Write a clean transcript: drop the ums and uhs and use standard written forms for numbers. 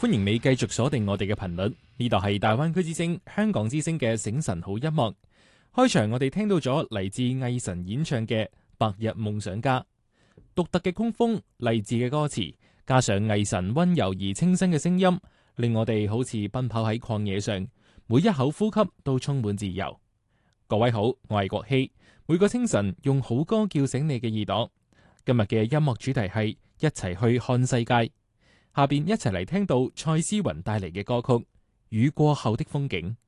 歡迎你繼續鎖定我哋嘅頻率，呢度係大灣區之聲、香港之聲嘅醒神好音樂。開場我哋聽到咗嚟自魏晨演唱嘅《白日夢想家》，獨特嘅曲風、勵志嘅歌詞，加上魏晨溫柔而清新嘅聲音，令我哋好似奔跑喺曠野上，每一口呼吸都充滿自由。各位好，我係國希，每個清晨用好歌叫醒你嘅耳朵。今日嘅音樂主題係一齊去看世界，下邊一齊嚟聽到蔡思芸帶嚟嘅歌曲《雨過後的風景》。